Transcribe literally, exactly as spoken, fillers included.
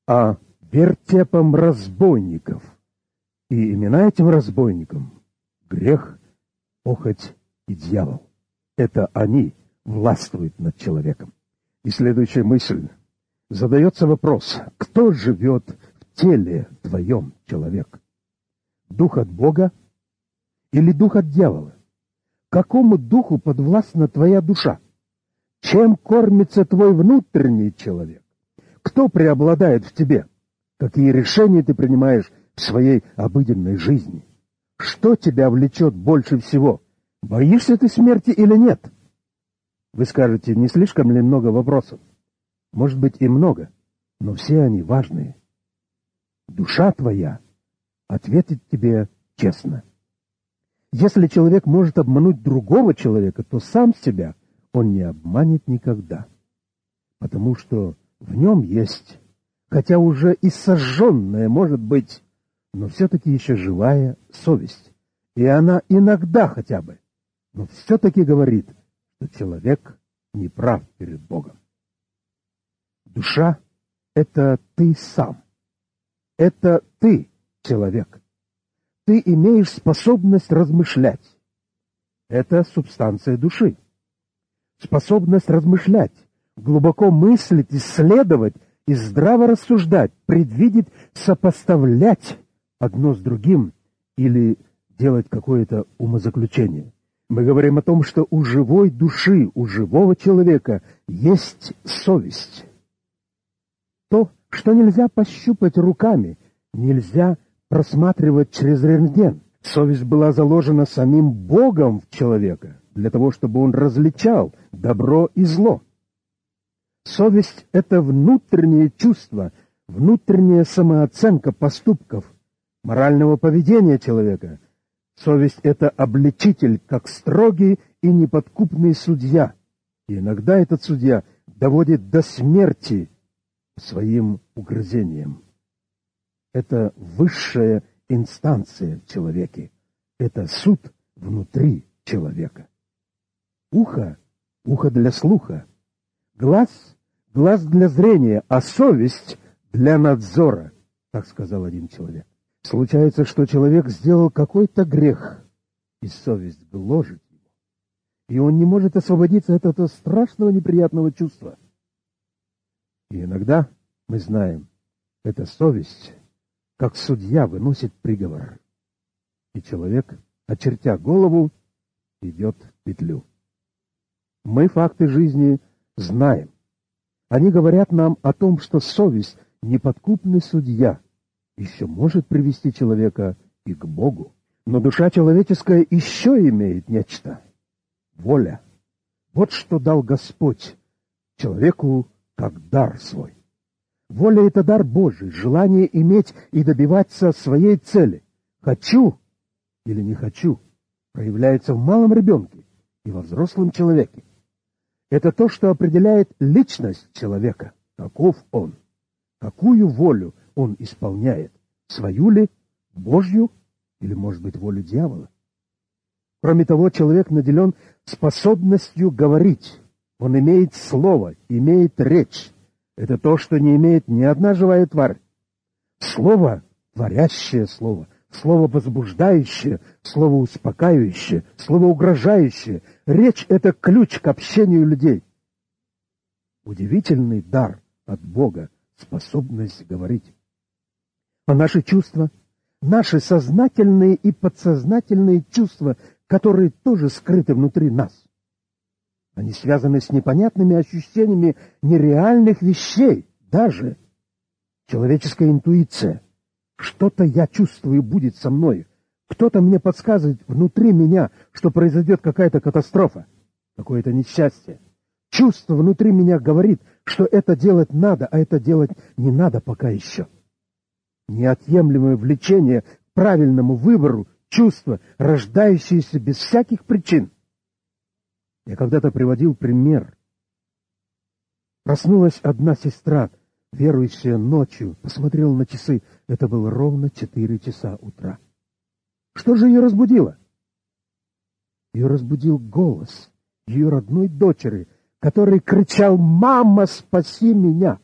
а вертепом разбойников. И имена этим разбойникам — грех, похоть и дьявол. Это они властвуют над человеком. И следующая мысль. Задается вопрос: кто живет в теле твоем, человек? Дух от Бога или дух от дьявола? Какому духу подвластна твоя душа? Чем кормится твой внутренний человек? Кто преобладает в тебе? Какие решения ты принимаешь в своей обыденной жизни? Что тебя влечет больше всего? Боишься ты смерти или нет? Вы скажете, не слишком ли много вопросов? Может быть, и много, но все они важные. Душа твоя ответит тебе честно. Если человек может обмануть другого человека, то сам себя он не обманет никогда, потому что в нем есть, хотя уже и сожженная, может быть, но все-таки еще живая совесть. И она иногда хотя бы, но все-таки говорит, что человек не прав перед Богом. Душа — это ты сам. Это ты, человек. Ты имеешь способность размышлять. Это субстанция души. Способность размышлять, глубоко мыслить, исследовать и здраво рассуждать, предвидеть, сопоставлять одно с другим или делать какое-то умозаключение. Мы говорим о том, что у живой души, у живого человека есть совесть. То, что нельзя пощупать руками, нельзя просматривать через рентген. Совесть была заложена самим Богом в человека, для того, чтобы он различал добро и зло. Совесть — это внутреннее чувство, внутренняя самооценка поступков, морального поведения человека. Совесть — это обличитель, как строгий и неподкупный судья. И иногда этот судья доводит до смерти своим угрызением. Это высшая инстанция в человеке. Это суд внутри человека. Ухо — ухо для слуха. Глаз — глаз для зрения, а совесть — для надзора, так сказал один человек. Случается, что человек сделал какой-то грех, и совесть гложет его, и он не может освободиться от этого страшного неприятного чувства. И иногда, мы знаем, эта совесть, как судья, выносит приговор, и человек, очертя голову, идет в петлю. Мы факты жизни знаем. Они говорят нам о том, что совесть, неподкупный судья, еще может привести человека и к Богу. Но душа человеческая еще имеет нечто. Воля. Вот что дал Господь человеку как дар свой. Воля — это дар Божий, желание иметь и добиваться своей цели. Хочу или не хочу проявляется в малом ребенке и во взрослом человеке. Это то, что определяет личность человека, каков он, какую волю он исполняет, свою ли, Божью или, может быть, волю дьявола. Кроме того, человек наделен способностью говорить. Он имеет слово, имеет речь. Это то, что не имеет ни одна живая тварь. Слово — творящее слово, слово возбуждающее, слово успокаивающее, слово угрожающее. Речь — это ключ к общению людей. Удивительный дар от Бога — способность говорить. А наши чувства, наши сознательные и подсознательные чувства, которые тоже скрыты внутри нас, они связаны с непонятными ощущениями нереальных вещей, даже человеческая интуиция. Что-то я чувствую будет со мной. Кто-то мне подсказывает внутри меня, что произойдет какая-то катастрофа, какое-то несчастье. Чувство внутри меня говорит, что это делать надо, а это делать не надо пока еще. Неотъемлемое влечение к правильному выбору, чувство, рождающееся без всяких причин. Я когда-то приводил пример. Проснулась одна сестра, верующая, ночью, посмотрела на часы. Это было ровно четыре часа утра. Что же ее разбудило? Ее разбудил голос ее родной дочери, который кричал: «Мама, спаси меня!»